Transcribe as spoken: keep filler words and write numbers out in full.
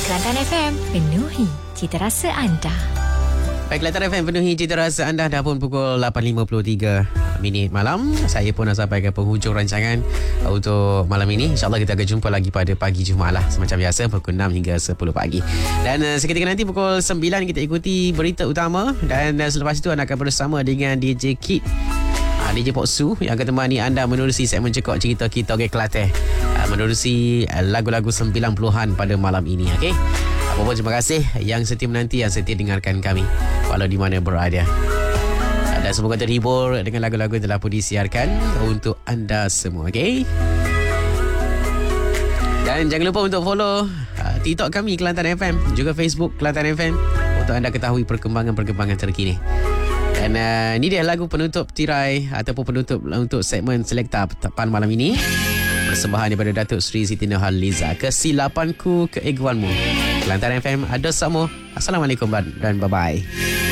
Kelantan F M, penuhi cita rasa anda. Baik, Kelantan F M penuhi cita rasa anda. Dah pun pukul lapan lima puluh tiga minit malam. Saya pun dah sampai ke penghujung rancangan untuk malam ini. InsyaAllah kita akan jumpa lagi pada pagi Jumaat lah. Semacam biasa pukul enam hingga sepuluh pagi. Dan uh, seketika nanti pukul sembilan kita ikuti berita utama. Dan uh, selepas itu anda akan bersama dengan D J Kid, uh, D J Pok Su yang akan temani anda menerusi segmen Cekok Cerita Kita Orang Kelantan, uh, menerusi uh, lagu-lagu sembilan puluhan pada malam ini. Okey. Apa pun terima kasih yang setia menanti, yang setia dengarkan kami walau di mana berada. Dan semoga terhibur dengan lagu-lagu yang telah pun disiarkan untuk anda semua. Okay? Dan jangan lupa untuk follow uh, TikTok kami Kelantan F M, juga Facebook Kelantan F M untuk anda ketahui perkembangan-perkembangan terkini. Dan uh, ini dia lagu penutup tirai ataupun penutup untuk segmen Selekta Petang malam ini. Persembahan daripada Datuk Seri Siti Nurhaliza, Kesilapanku Keegoanmu. Kelantan F M ada sama. Assalamualaikum dan bye-bye.